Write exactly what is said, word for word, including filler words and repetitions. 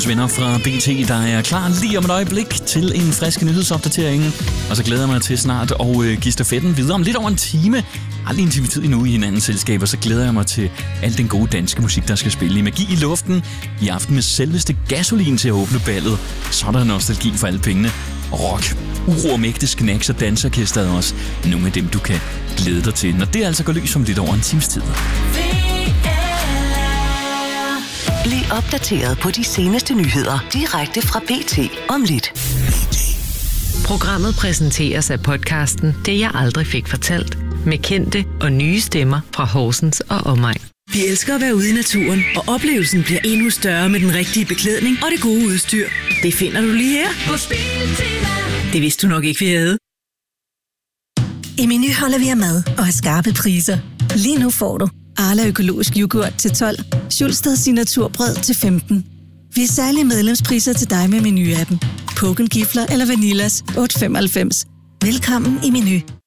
vores venner fra B T, der er klar lige om et øjeblik til en frisk nyhedsopdatering. Og så glæder jeg mig til snart at øh, give stafetten videre om lidt over en time. Aldrig en time tid endnu i hinandens selskab, og så glæder jeg mig til al den gode danske musik, der skal spille i Magi i luften. I aften med selveste Gasolin til at åbne ballet. Så er der nostalgi for alle pengene. Rock, uro og mægte, snacks og dansorkesteret også. Nogle af dem, du kan glæde dig til, når det altså går løs om lidt over en times tid. Bliv opdateret på de seneste nyheder direkte fra B T om lidt. Programmet præsenteres af podcasten Det jeg aldrig fik fortalt, med kendte og nye stemmer fra Horsens og omegn. Vi elsker at være ude i naturen, og oplevelsen bliver endnu større med den rigtige beklædning og det gode udstyr. Det finder du lige her på Biltema. Det vidste du nok ikke, vi havde. I Meny holder vi af mad og har skarpe priser. Lige nu får du Arla økologisk yoghurt til tolv, Schulstad signaturbrød til femten. Vi er særlige medlemspriser til dig med Meny-appen. Pukken, gifler eller vanillas otte femoghalvfems. Velkommen i Meny.